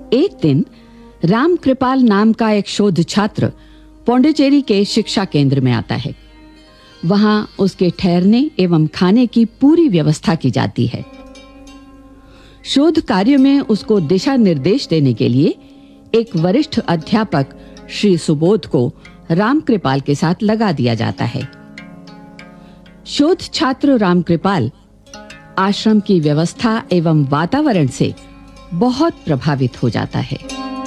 एक दिन राम कृपाल नाम का एक शोध छात्र पौंडीचेरी के शिक्षा केंद्र में आता है। वहां उसके ठहरने एवं खाने की पूरी व्यवस्था की जाती है। शोध कार्य में उसको दिशा निर्देश देने के लिए एक वरिष्ठ अध्यापक श्री सुबोध को राम कृपाल के साथ लगा दिया जाता है। शोध छात्र राम कृपाल आश्रम की व्यवस्था एवं वातावरण से बहुत प्रभावित हो जाता है।